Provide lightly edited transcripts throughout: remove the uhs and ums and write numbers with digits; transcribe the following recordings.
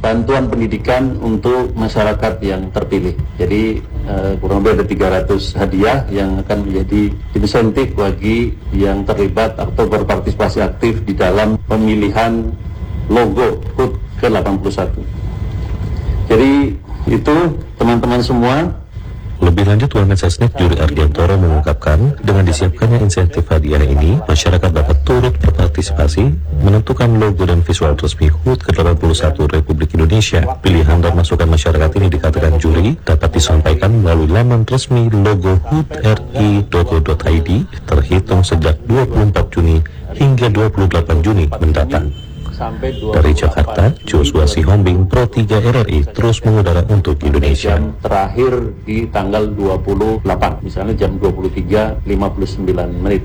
bantuan pendidikan untuk masyarakat yang terpilih. Jadi kurang lebih ada 300 hadiah yang akan menjadi insentif bagi yang terlibat atau berpartisipasi aktif di dalam pemilihan logo HUT ke-81. Jadi itu teman-teman semua. Lebih lanjut, Wamenkesnek Juri Ardiantoro mengungkapkan, dengan disiapkannya insentif hadiah ini, masyarakat dapat turut berpartisipasi menentukan logo dan visual resmi HUT ke-81 Republik Indonesia. Pilihan dan masukan masyarakat ini, dikatakan juri, dapat disampaikan melalui laman resmi logo hutri.go.id terhitung sejak 24 Juni hingga 28 Juni mendatang. Dari Jakarta, Joshua Sihombing, Pro 3 RRI terus mengudara untuk Indonesia. Terakhir di tanggal 28, misalnya jam 23.59 menit.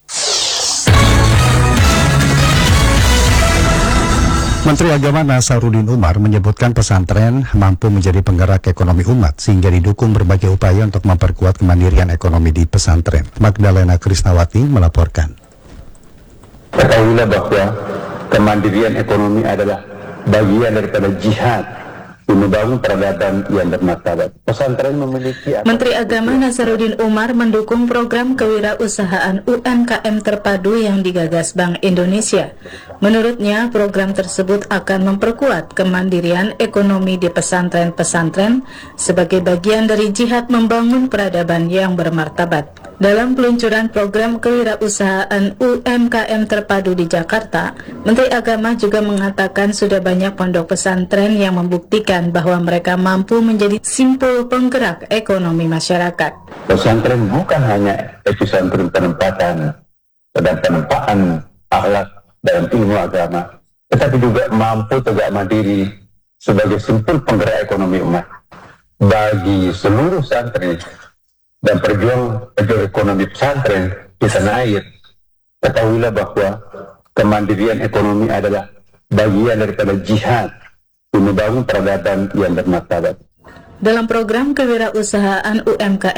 Menteri Agama Nasaruddin Umar menyebutkan pesantren mampu menjadi penggerak ekonomi umat sehingga didukung berbagai upaya untuk memperkuat kemandirian ekonomi di pesantren. Magdalena Krisnawati melaporkan. Ketahuilah bahwa kemandirian ekonomi adalah bagian daripada jihad membangun peradaban yang bermartabat. Pesantren memiliki... Menteri Agama Nasaruddin Umar mendukung program kewirausahaan UMKM terpadu yang digagas Bank Indonesia. Menurutnya, program tersebut akan memperkuat kemandirian ekonomi di pesantren-pesantren sebagai bagian dari jihad membangun peradaban yang bermartabat. Dalam peluncuran program kewirausahaan UMKM terpadu di Jakarta, Menteri Agama juga mengatakan sudah banyak pondok pesantren yang membuktikan bahwa mereka mampu menjadi simpul penggerak ekonomi masyarakat. Pesantren bukan hanya epicentrum penempatan dan penempaan akhlak dalam ilmu agama, tetapi juga mampu tegak mandiri sebagai simpul penggerak ekonomi umat. Bagi seluruh santri dan pejuang ekonomi pesantren di tanah air, ketahuilah bahwa kemandirian ekonomi adalah bagian daripada jihad membangun peradaban yang bermartabat. Dalam program kewirausahaan UMKM